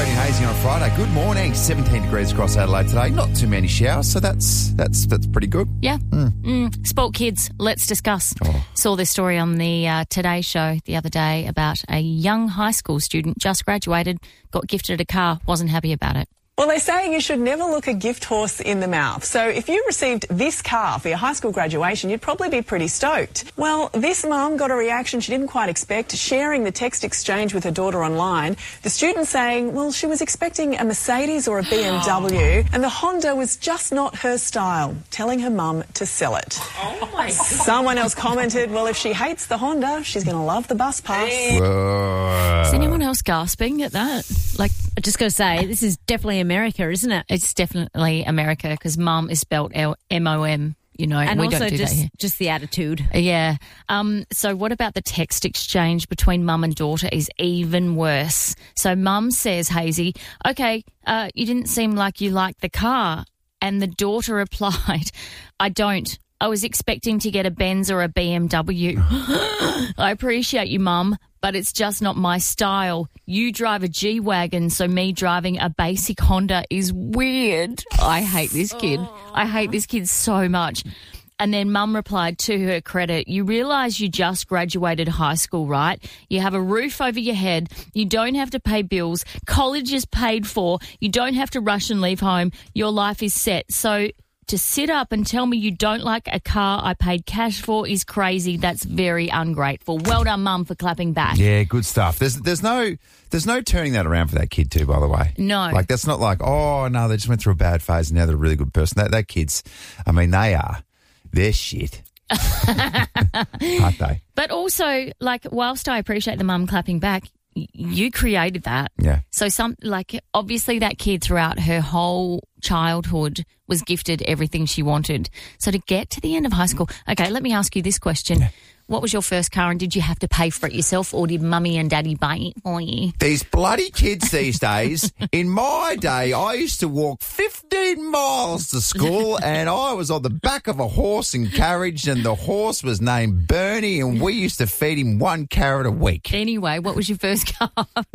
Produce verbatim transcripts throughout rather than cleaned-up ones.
Jody and Hazy on Friday. Good morning. seventeen degrees across Adelaide today. Not too many showers, so that's that's that's pretty good. Yeah. Mm. Mm. Sport kids, let's discuss. Oh. Saw this story on the uh, Today Show the other day about a young high school student just graduated, got gifted a car, wasn't happy about it. Well, they're saying you should never look a gift horse in the mouth. So if you received this car for your high school graduation, you'd probably be pretty stoked. Well, this mum got a reaction she didn't quite expect, sharing the text exchange with her daughter online. The student saying, well, she was expecting a Mercedes or a B M W, and the Honda was just not her style, telling her mum to sell it. Oh, my God. Someone else commented, well, if she hates the Honda, she's going to love the bus pass. Whoa. Is anyone else gasping at that? Like, I just got to say, this is definitely America, isn't it? it's definitely America because mum is spelled M O M, you know, And we also don't do just, that here. just the attitude. Yeah. Um, so what about the text exchange between mum and daughter is even worse. So mum says, Hazy, okay, uh, you didn't seem like you liked the car. And the daughter replied, I don't. I was expecting to get a Benz or a B M W. I appreciate you, Mum, but it's just not my style. You drive a G-Wagon, so me driving a basic Honda is weird. I hate this kid. I hate this kid so much. And then Mum replied, to her credit, you realise you just graduated high school, right? You have a roof over your head. You don't have to pay bills. College is paid for. You don't have to rush and leave home. Your life is set. So to sit up and tell me you don't like a car I paid cash for is crazy. That's very ungrateful. Well done, Mum, for clapping back. Yeah, good stuff. There's there's no there's no turning that around for that kid too, by the way. No. Like, that's not like, oh, no, they just went through a bad phase and now they're a really good person. That, that kid's, I mean, they are. They're shit. Aren't they? But also, like, whilst I appreciate the mum clapping back, y- you created that. Yeah. So, some like, obviously that kid throughout her whole childhood was gifted everything she wanted. So to get to the end of high school, okay, let me ask you this question. Yeah. What was your first car and did you have to pay for it yourself or did mummy and daddy buy it for you? These bloody kids these days, in my day, I used to walk fifteen miles to school and I was on the back of a horse and carriage and the horse was named Bernie and we used to feed him one carrot a week. Anyway, what was your first car?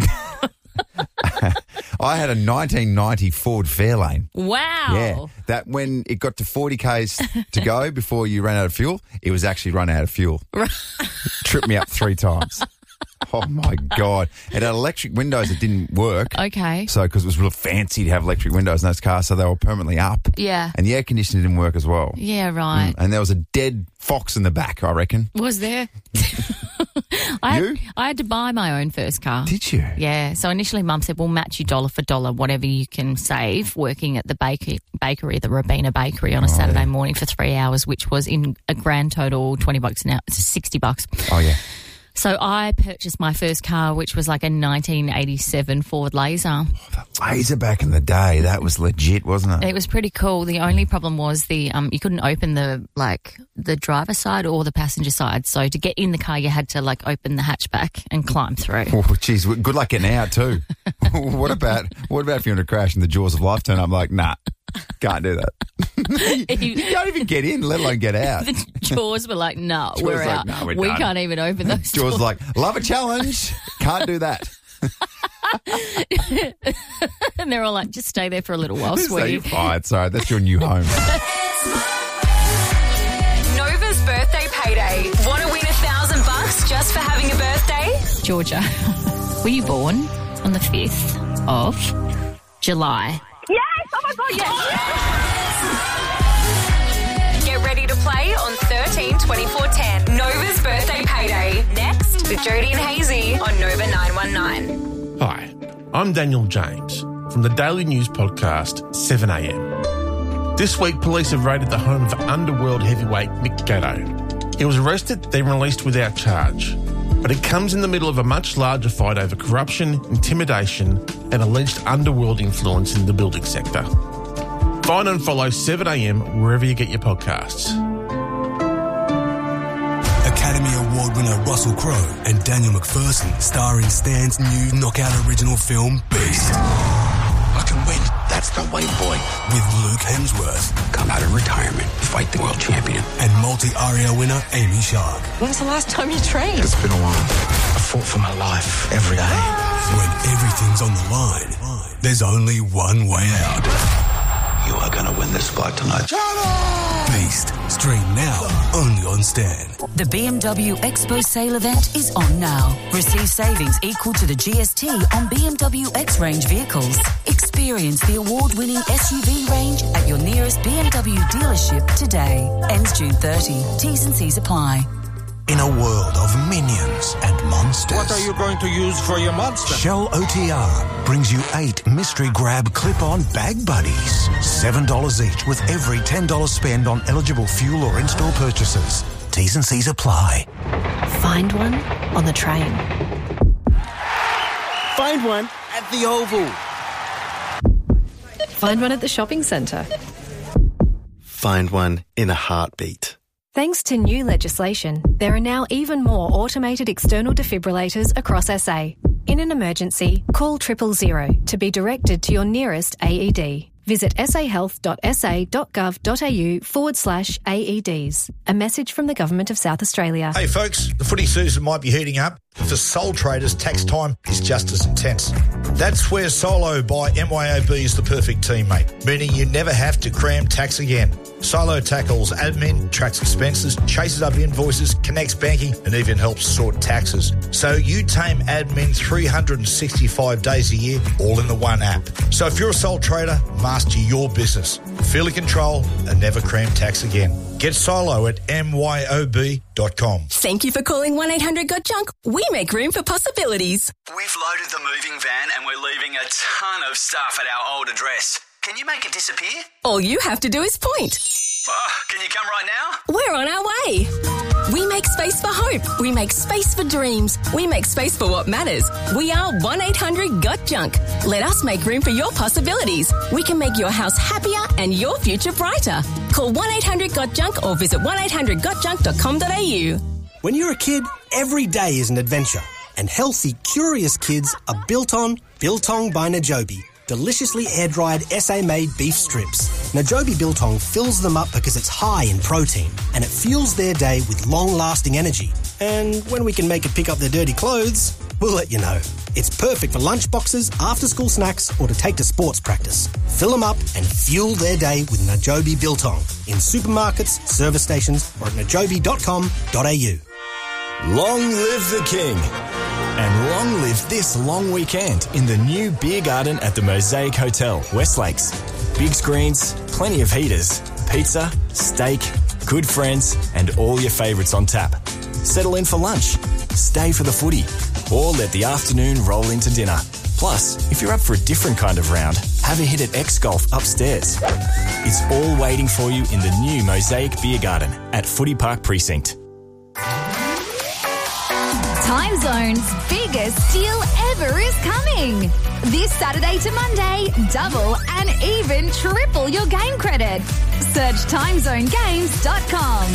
I had a nineteen ninety Ford Fairlane. Wow. Yeah, that when it got to forty kays to go before you ran out of fuel, it was actually run out of fuel. Tripped me up three times. Oh, my God. It had electric windows that didn't work. Okay. So, because it was real fancy to have electric windows in those cars, so they were permanently up. Yeah. And the air conditioning didn't work as well. Yeah, right. Mm, and there was a dead fox in the back, I reckon. Was there? I You? Had, I had to buy my own first car. Did you? Yeah. So initially Mum said, we'll match you dollar for dollar, whatever you can save working at the bakery, bakery the Robina Bakery on a Oh, Saturday yeah. morning for three hours, which was in a grand total twenty bucks an hour, sixty bucks. Oh, yeah. So I purchased my first car, which was like a nineteen eighty-seven Ford Laser. Oh, that Laser back in the day, that was legit, wasn't it? It was pretty cool. The only problem was the um you couldn't open the like the driver side or the passenger side. So to get in the car, you had to like open the hatchback and climb through. Oh, geez, good luck getting out too. what about what about if you're in a crash and the jaws of life turn up? I'm like, nah, can't do that. you, you can't even get in, let alone get out. The jaws were like, no, Jaws we're like, out. "No, we're we done." can't even open those Jaws doors. like, love a challenge, can't do that. And they're all like, just stay there for a little while, So sweetie. you're fired, sorry, that's your new home. Nova's birthday payday. Want to win a thousand bucks just for having a birthday? Georgia, were you born on the fifth of July? Yes! Oh my God, yes! Get ready to play on thirteen twenty-four ten. Nova's birthday payday. Next, with Jody and Hazy on Nova nine one nine. Hi, I'm Daniel James from the daily news podcast seven a m. This week, police have raided the home of underworld heavyweight Mick Gatto. He was arrested, then released without charge. But it comes in the middle of a much larger fight over corruption, intimidation and alleged underworld influence in the building sector. Find and follow seven a m wherever you get your podcasts. Academy Award winner Russell Crowe and Daniel McPherson star in Stan's new knockout original film, Beast. I can win. That's the way, boy. With Luke Hemsworth. Come out of retirement, fight the world champion. And multi-Aria winner Amy Shark. When was the last time you trained? It's been a while. I fought for my life every day. When everything's on the line, there's only one way out. You are going to win this fight tonight. Beast. Stream now, only on Stan. The B M W Expo sale event is on now. Receive savings equal to the G S T on B M W X-Range vehicles. Experience the award-winning S U V range at your nearest B M W dealership today. Ends June thirtieth. T's and C's apply. In a world of minions and monsters. What are you going to use for your monster? Shell O T R brings you eight mystery grab clip-on bag buddies. seven dollars each with every ten dollars spend on eligible fuel or in-store purchases. T's and C's apply. Find one on the train. Find one at the Oval. Find one at the shopping centre. Find one in a heartbeat. Thanks to new legislation, there are now even more automated external defibrillators across S A. In an emergency, call triple zero to be directed to your nearest A E D. Visit sahealth.sa.gov.au forward slash AEDs. A message from the Government of South Australia. Hey folks, the footy season might be heating up, but for sole traders, tax time is just as intense. That's where Solo by M Y O B is the perfect teammate, meaning you never have to cram tax again. Solo tackles admin, tracks expenses, chases up invoices, connects banking, and even helps sort taxes. So you tame admin three hundred sixty-five days a year, all in the one app. So if you're a sole trader, master your business. Feel in control and never cram tax again. Get Solo at M Y O B dot com. Thank you for calling one eight hundred got junk. We make room for possibilities. We've loaded the moving van and we're leaving a ton of stuff at our old address. Can you make it disappear? All you have to do is point. Oh, can you come right now? We're on our way. We make space for hope. We make space for dreams. We make space for what matters. We are one eight hundred got junk. Let us make room for your possibilities. We can make your house happier and your future brighter. Call one eight hundred got junk or visit one eight hundred got junk dot com dot a u. When you're a kid, every day is an adventure. And healthy, curious kids are built on Biltong by Najobi. Deliciously air-dried S A-made beef strips. Najobi Biltong fills them up because it's high in protein and it fuels their day with long-lasting energy. And when we can make it pick up their dirty clothes, we'll let you know. It's perfect for lunch boxes, after-school snacks or to take to sports practice. Fill them up and fuel their day with Najobi Biltong in supermarkets, service stations or at najobi dot com dot a u. Long live the King. And long live this long weekend in the new beer garden at the Mosaic Hotel, West Lakes. Big screens, plenty of heaters, pizza, steak, good friends, and all your favourites on tap. Settle in for lunch, stay for the footy, or let the afternoon roll into dinner. Plus, if you're up for a different kind of round, have a hit at X Golf upstairs. It's all waiting for you in the new Mosaic Beer Garden at Footy Park Precinct. Time Zone's biggest deal ever is coming. This Saturday to Monday, double and even triple your game credit. Search time zone games dot com.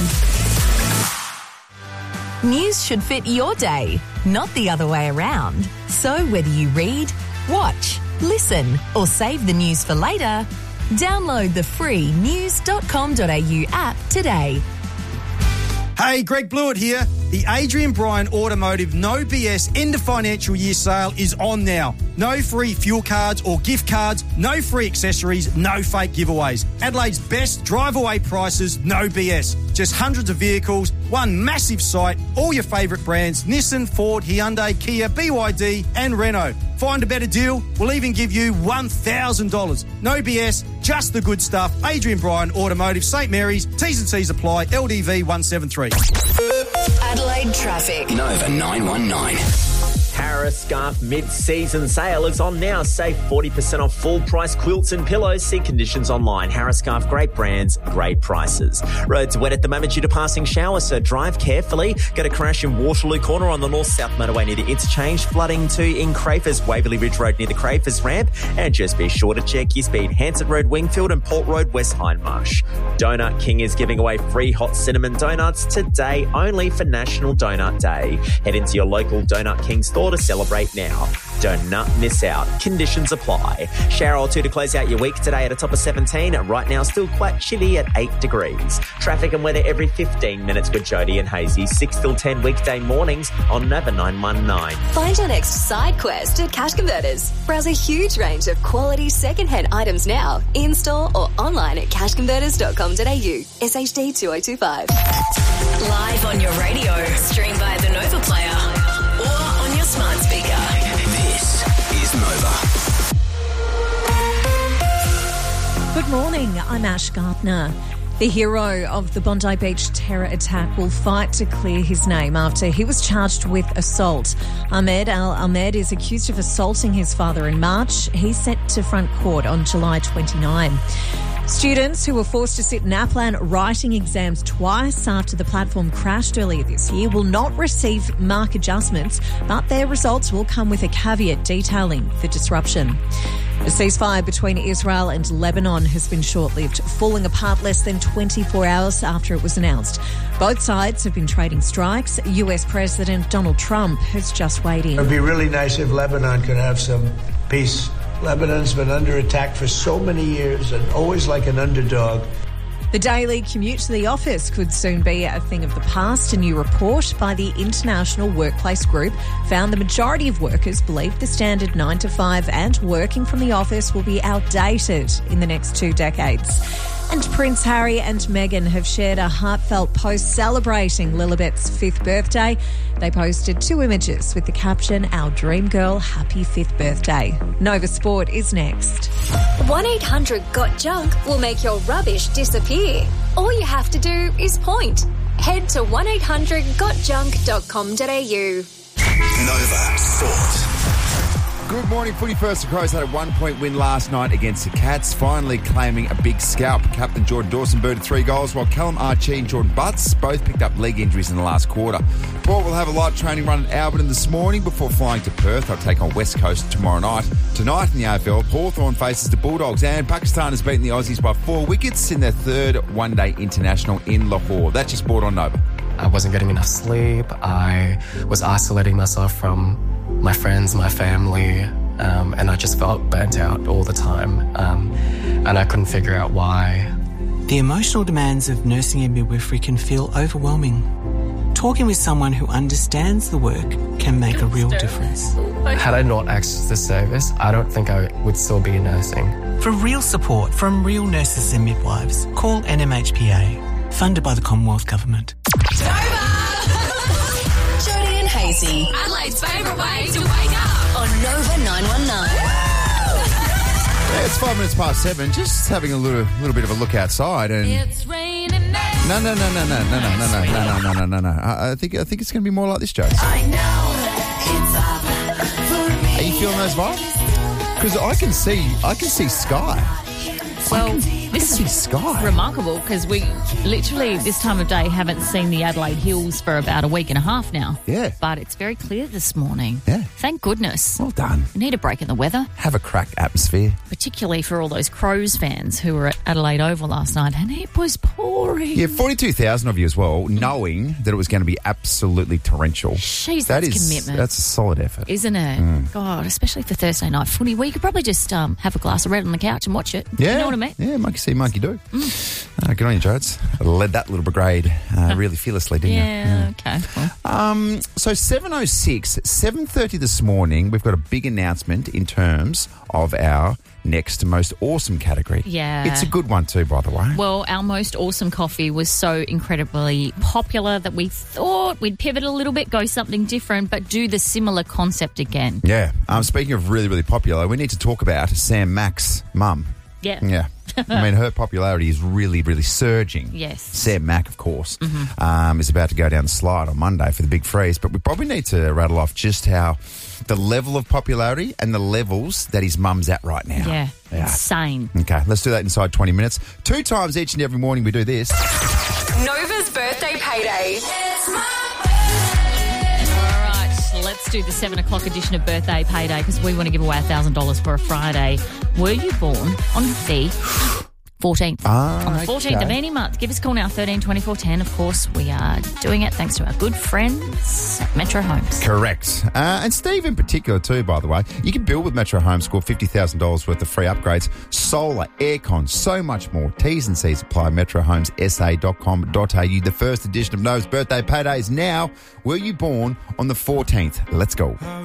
News should fit your day, not the other way around. So whether you read, watch, listen, or save the news for later, download the free news dot com dot a u app today. Hey, Greg Blewett here. The Adrian Bryan Automotive No B S End of Financial Year sale is on now. No free fuel cards or gift cards, no free accessories, no fake giveaways. Adelaide's best drive-away prices, no B S. Just hundreds of vehicles, one massive site, all your favourite brands, Nissan, Ford, Hyundai, Kia, B Y D and Renault. Find a better deal, we'll even give you one thousand dollars. No B S, just the good stuff. Adrian Bryan Automotive, St Mary's, T's and C's apply, L D V one seven three. Adelaide traffic. Nova nine one nine. Harris Scarf mid-season sale is on now. Save forty percent off full-price quilts and pillows. See conditions online. Harris Scarf, great brands, great prices. Roads wet at the moment due to passing showers, so drive carefully. Get a crash in Waterloo Corner on the north-south motorway near the interchange. Flooding too in Crafers, Waverley Ridge Road near the Crafers ramp. And just be sure to check your speed. Hanson Road, Wingfield and Port Road, West Hindmarsh. Donut King is giving away free hot cinnamon donuts today only for National Donut Day. Head into your local Donut King store to Celebrate now. Do not miss out. Conditions apply. Shower or two to close out your week today at a top of seventeen. Right now, still quite chilly at eight degrees. Traffic and weather every fifteen minutes with Jody and Hazy. six till ten weekday mornings on Nova nine one nine. Find your next side quest at Cash Converters. Browse a huge range of quality second-hand items now, in-store or online at cash converters dot com dot a u. S H D two oh two five. Live on your radio. Stream via the Nova Player or on your smart speaker. This is Nova. Good morning, I'm Ash Gardner. The hero of the Bondi Beach terror attack will fight to clear his name after he was charged with assault. Ahmed Al-Ahmed is accused of assaulting his father in March. He's set to front court on July twenty-ninth. Students who were forced to sit NAPLAN writing exams twice after the platform crashed earlier this year will not receive mark adjustments, but their results will come with a caveat detailing the disruption. The ceasefire between Israel and Lebanon has been short-lived, falling apart less than twenty-four hours after it was announced. Both sides have been trading strikes. U S President Donald Trump has just weighed in. It would be really nice if Lebanon could have some peace. Lebanon's been under attack for so many years and always like an underdog. The daily commute to the office could soon be a thing of the past. A new report by the International Workplace Group found the majority of workers believe the standard nine to five and working from the office will be outdated in the next two decades. And Prince Harry and Meghan have shared a heartfelt post celebrating Lilibet's fifth birthday. They posted two images with the caption, "Our dream girl, happy fifth birthday." Nova Sport is next. one eight hundred got junk will make your rubbish disappear. All you have to do is point. Head to one eight hundred got junk dot com dot a u. Nova Sport. Good morning, footy first. The Crows had a one-point win last night against the Cats, finally claiming a big scalp. Captain Jordan Dawson booted three goals, while Callum Archie and Jordan Butts both picked up leg injuries in the last quarter. Port will have a light training run at Alberton this morning before flying to Perth. They'll take on West Coast tomorrow night. Tonight in the A F L, Hawthorn faces the Bulldogs, and Pakistan has beaten the Aussies by four wickets in their third one-day international in Lahore. That's your sport on Nova. I wasn't getting enough sleep. I was isolating myself from my friends, my family, um, and I just felt burnt out all the time, um, and I couldn't figure out why. The emotional demands of nursing and midwifery can feel overwhelming. Talking with someone who understands the work can make a real difference. Had I not accessed this service, I don't think I would still be nursing. For real support from real nurses and midwives, call N M H P A, funded by the Commonwealth Government. Jody and Hazy, Adelaide's favourite way to wake up on Nova nine one nine. Yeah, it's five minutes past seven. Just having a little, little bit of a look outside, and It's raining now. no, no, no, no, no, no, no, no, no, no, no, no, no, no. I I think, I think it's going to be more like this, Joe. I know it's up for me. Are you feeling those vibes? Because I can see, I can see sky. Well, this is sky. remarkable because we literally this time of day haven't seen the Adelaide Hills for about a week and a half now. Yeah. But it's very clear this morning. Yeah. Thank goodness. Well done. We need a break in the weather, Have a crack atmosphere. particularly for all those Crows fans who were at Adelaide Oval last night, and it was pouring. Yeah, forty-two thousand of you as well, knowing that it was going to be absolutely torrential. Jeez, That that's is- commitment. That's a solid effort. Isn't it? Mm. God, especially for Thursday night footy. We could probably just um, have a glass of red on the couch and watch it. Yeah. You know what I mean? Yeah, monkey see, monkey do. Uh, good on you, Jodes. Led that little brigade uh, really fearlessly, didn't you? Yeah, okay. Well, Um, so seven oh six, seven thirty this morning, we've got a big announcement in terms of our next most awesome category. Yeah. It's a good one too, by the way. Well, our most awesome coffee was so incredibly popular that we thought we'd pivot a little bit, go something different, but do the similar concept again. Yeah. Um, speaking of really, really popular, we need to talk about Sam Mack's mum. Yeah. Yeah. I mean, her popularity is really, really surging. Yes. Sam Mack, of course, Mhm. um, is about to go down the slide on Monday for the big freeze. But we probably need to rattle off just how the level of popularity and the levels that his mum's at right now. Yeah. Yeah. Insane. Okay, let's do that inside twenty minutes. Two times each and every morning we do this. Nova's birthday payday. All right, let's do the seven o'clock edition of Birthday Payday because we want to give away one thousand dollars for a Friday. Were you born on the fourteenth. Ah, On the fourteenth okay. of any month. Give us a call now, thirteen twenty-four ten. Of course, we are doing it thanks to our good friends at Metro Homes. Correct. Uh, and Steve in particular too, by the way. You can build with Metro Homes, score fifty thousand dollars worth of free upgrades, solar, aircon, so much more. T's and C's apply. metro homes s a dot com dot a u. The first edition of Nova's birthday payday is now. Were you born on the fourteenth? Let's go.